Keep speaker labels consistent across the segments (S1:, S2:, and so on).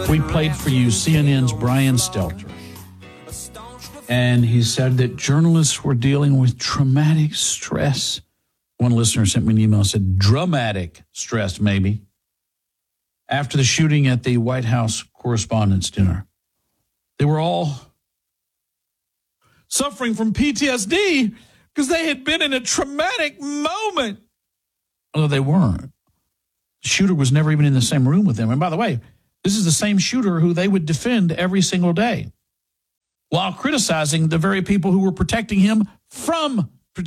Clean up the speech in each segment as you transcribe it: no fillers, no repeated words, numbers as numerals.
S1: We played for you CNN's Brian Stelter. And he said that journalists were dealing with traumatic stress. One listener sent me an email and said, dramatic stress, maybe, after the shooting at the White House Correspondents' Dinner. They were all suffering from PTSD because they had been in a traumatic moment. Although they weren't. The shooter was never even in the same room with them. And by the way, this is the same shooter who they would defend every single day while criticizing the very people who were protecting them from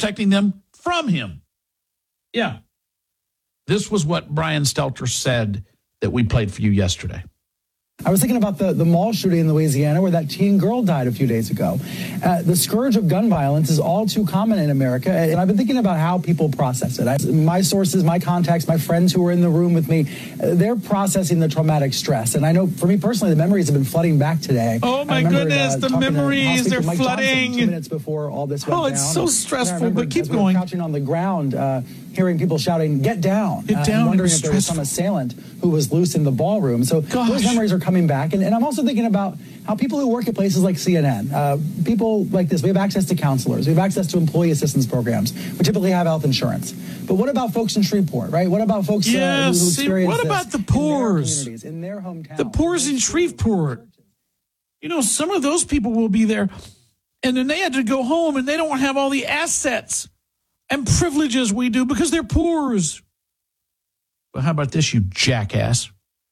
S1: him. Yeah. This was what Brian Stelter said that we played for you yesterday.
S2: I was thinking about the mall shooting in Louisiana where that teen girl died a few days ago. The scourge of gun violence is all too common in America, and I've been thinking about how people process it. My sources, my contacts, my friends who were in the room with me, they're processing the traumatic stress. And I know for me personally, the memories have been flooding back today.
S1: Oh, my goodness, the memories, they're
S2: Mike
S1: flooding.
S2: Johnson, 2 minutes before all this went down.
S1: Oh, it's so stressful, but keep
S2: as we were
S1: going.
S2: Crouching on the ground, hearing people shouting, get down.
S1: Get down.
S2: And wondering if there was some assailant who was loose in the ballroom. So those memories are coming back. And I'm also thinking about how people who work at places like CNN, people like this, we have access to counselors. We have access to employee assistance programs. We typically have health insurance. But what about folks in Shreveport, right? What about folks who experience
S1: what about the poors?
S2: In their hometown?
S1: The poors in Shreveport. You know, some of those people will be there, and then they had to go home, and they don't have all the assets and privileges we do because they're poors. Well, how about this, you jackass?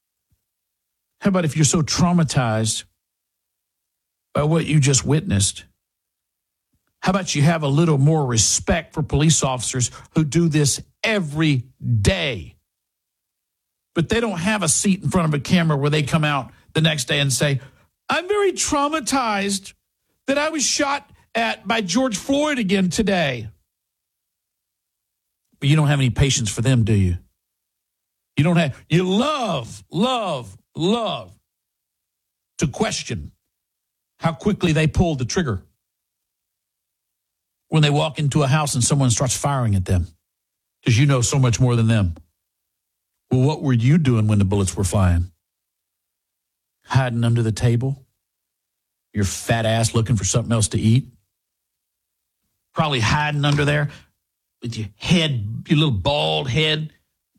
S1: How about if you're so traumatized by what you just witnessed? How about you have a little more respect for police officers who do this every day? But they don't have a seat in front of a camera where they come out the next day and say, I'm very traumatized that I was shot at by George Floyd again today. But you don't have any patience for them, do you? You love to question how quickly they pulled the trigger when they walk into a house and someone starts firing at them because you know so much more than them. Well, what were you doing when the bullets were flying? Hiding under the table? Your fat ass looking for something else to eat? Probably hiding under there with your head, your little bald head,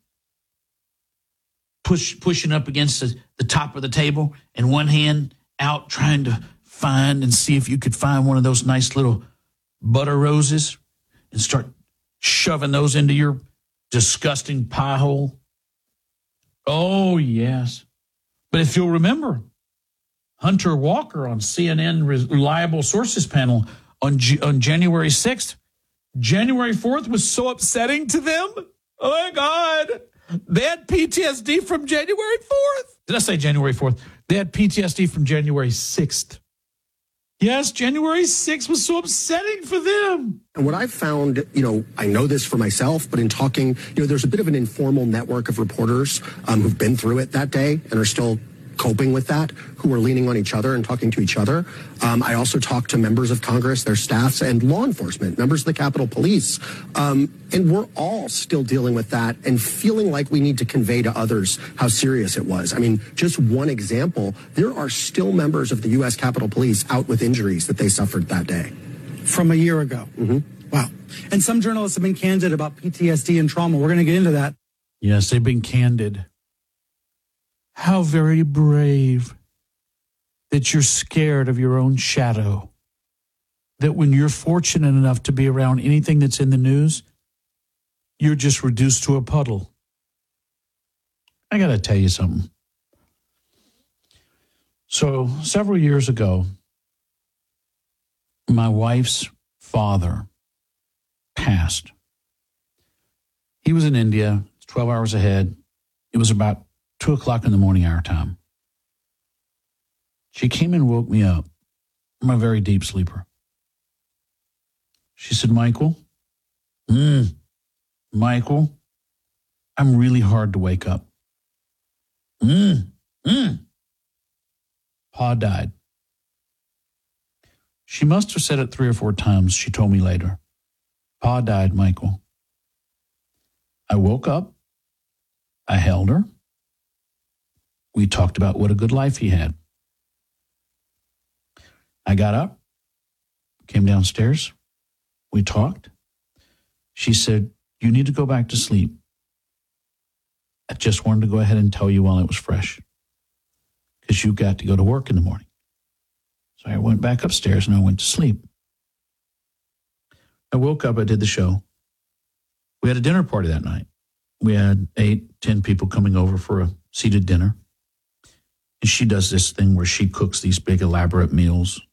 S1: pushing up against the top of the table and one hand out trying to find and see if you could find one of those nice little butter roses and start shoving those into your disgusting pie hole. Oh, yes. But if you'll remember, Hunter Walker on CNN Reliable Sources panel on January 6th, January 4th was so upsetting to them. Oh, my God. They had PTSD from January 4th. Did I say January 4th? They had PTSD from January 6th. Yes, January 6th was so upsetting for them.
S3: And what I've found, I know this for myself, but in talking, there's a bit of an informal network of reporters who've been through it that day and are still coping with that, who are leaning on each other and talking to each other. I also talked to members of Congress, their staffs, and law enforcement, members of the Capitol Police. And we're all still dealing with that and feeling like we need to convey to others how serious it was. I mean, just one example, there are still members of the U.S. Capitol Police out with injuries that they suffered that day.
S2: From a year ago.
S3: Mm-hmm.
S2: Wow. And some journalists have been candid about PTSD and trauma. We're going to get into that.
S1: Yes, they've been candid. How very brave that you're scared of your own shadow. That when you're fortunate enough to be around anything that's in the news, you're just reduced to a puddle. I got to tell you something. So several years ago, my wife's father passed. He was in India. It's 12 hours ahead. It was about 2 o'clock in the morning, our time. She came and woke me up. I'm a very deep sleeper. She said, Michael, I'm really hard to wake up. Pa died. She must have said it 3 or 4 times, she told me later. Pa died, Michael. I woke up. I held her. We talked about what a good life he had. I got up, came downstairs. We talked. She said, you need to go back to sleep. I just wanted to go ahead and tell you while it was fresh, because you got to go to work in the morning. So I went back upstairs and I went to sleep. I woke up, I did the show. We had a dinner party that night. We had 8-10 people coming over for a seated dinner. And she does this thing where she cooks these big elaborate meals.